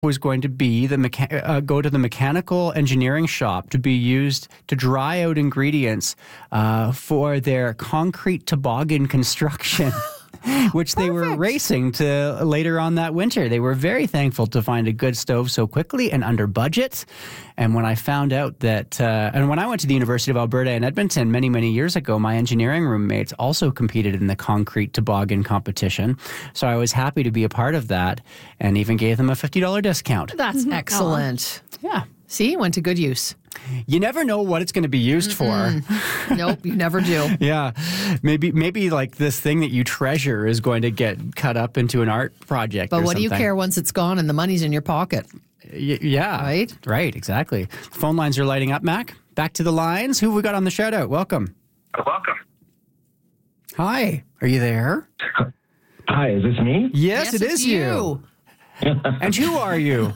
was going to be go to the mechanical engineering shop to be used to dry out ingredients for their concrete toboggan construction. Which they were racing to later on that winter. They were very thankful to find a good stove so quickly and under budget. And when I found out that, and when I went to the University of Alberta in Edmonton many, many years ago, my engineering roommates also competed in the concrete toboggan competition. So I was happy to be a part of that and even gave them a $50 discount. That's excellent. Yeah. See, went to good use. You never know what it's going to be used for. Nope, you never do. Yeah. Maybe like this thing that you treasure is going to get cut up into an art project. But or what do you something. care once it's gone and the money's in your pocket? Yeah. Right, exactly. Phone lines are lighting up, Mac. Back to the lines. Who have we got on the shout out? Welcome. Welcome. Hi. Are you there? Hi, is this me? Yes, it is you. And who are you?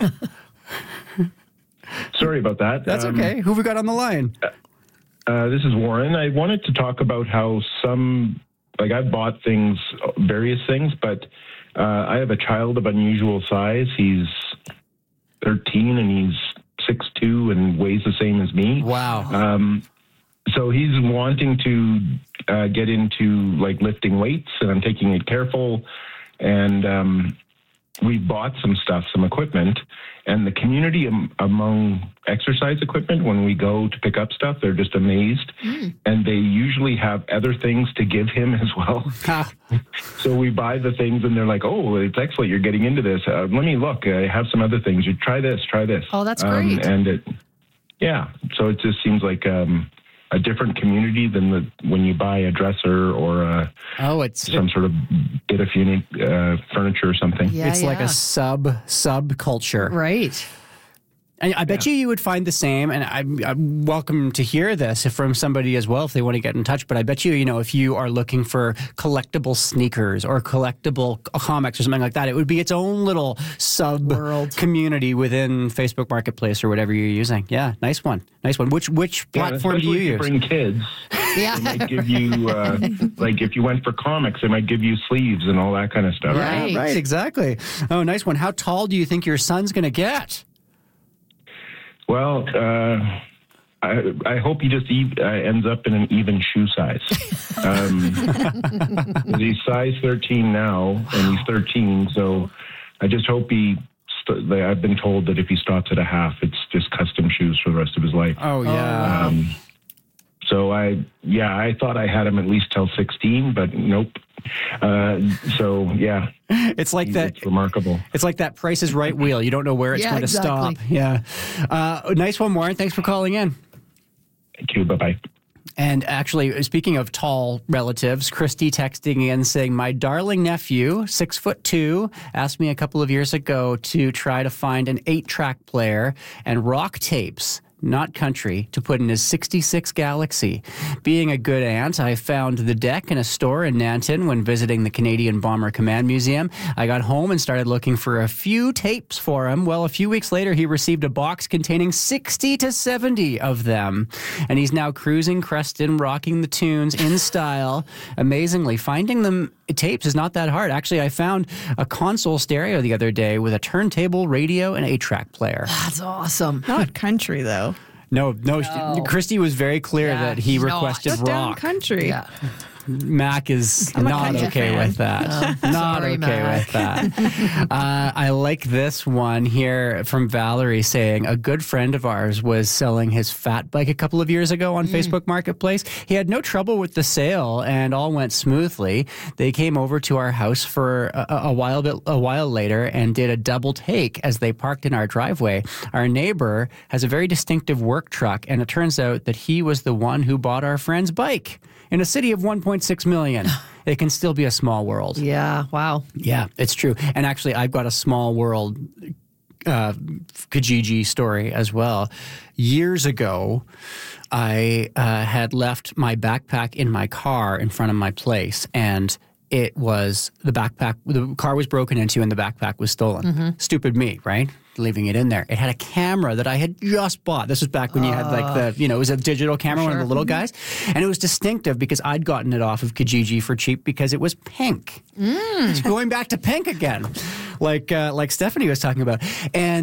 Sorry about that. That's okay. Who have we got on the line? This is Warren. I wanted to talk about how I've bought things, various things, but I have a child of unusual size. He's 13 and he's 6'2" and weighs the same as me. Wow. So he's wanting to get into like lifting weights, and I'm taking it careful. And we bought some equipment, and the community among exercise equipment, when we go to pick up stuff, they're just amazed. And they usually have other things to give him as well. So we buy the things and they're like, oh, it's excellent. You're getting into this. Let me look. I have some other things. You try this. Oh, that's great. So it just seems like a different community than when you buy a dresser or some sort of bit of unique furniture or something. It's like a subculture. Right. And I bet you would find the same, and I'm welcome to hear this from somebody as well if they want to get in touch, but I bet you, if you are looking for collectible sneakers or collectible comics or something like that, it would be its own little sub-world community within Facebook Marketplace or whatever you're using. Yeah, nice one. Which platform do you use? Bring kids. Yeah. They might give you, like if you went for comics, they might give you sleeves and all that kind of stuff. Right. Yeah, right, exactly. Oh, nice one. How tall do you think your son's going to get? Well, I hope he just ends up in an even shoe size. He's size 13 now, and he's 13, so I just hope I've been told that if he stops at a half, it's just custom shoes for the rest of his life. Oh, yeah. So I thought I had him at least till 16, but nope. It's like that. It's remarkable. It's like that Price is Right wheel. You don't know where it's going to stop. Yeah. Nice one, Warren. Thanks for calling in. Thank you. Bye-bye. And actually, speaking of tall relatives, Christy texting in saying, my darling nephew, 6'2", asked me a couple of years ago to try to find an 8-track player and rock tapes, not country, to put in his 66 Galaxy. Being a good aunt, I found the deck in a store in Nanton when visiting the Canadian Bomber Command Museum. I got home and started looking for a few tapes for him. Well, a few weeks later, he received a box containing 60 to 70 of them. And he's now cruising Creston, rocking the tunes in style. Amazingly, finding them tapes is not that hard. Actually, I found a console stereo the other day with a turntable, radio, and 8-track player. That's awesome. Not country, though. No. Christy was very clear that he requested rock. Down country. Yeah. Mac is not okay with that. Not sorry, okay Mac. with that. I like this one here from Valerie saying, a good friend of ours was selling his fat bike a couple of years ago on Facebook Marketplace. He had no trouble with the sale and all went smoothly. They came over to our house for a while later and did a double take as they parked in our driveway. Our neighbor has a very distinctive work truck, and it turns out that he was the one who bought our friend's bike. In a city of 1.6 million, it can still be a small world. Yeah, wow. Yeah, it's true. And actually, I've got a small world Kijiji story as well. Years ago, I had left my backpack in my car in front of my place, and the car was broken into and the backpack was stolen. Stupid me, right? leaving it in there. It had a camera that I had just bought. This was back when you had like it was a digital camera, one of the little guys. And it was distinctive because I'd gotten it off of Kijiji for cheap because it was pink. It's going back to pink again, like Stephanie was talking about. And